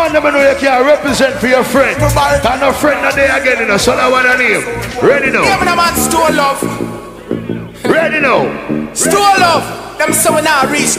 man never know you can represent for your friend. And no friend not there again, you know, so I want a name. Ready now? Yeah, man, Store Love. Ready now? Store Love. Them so we now reach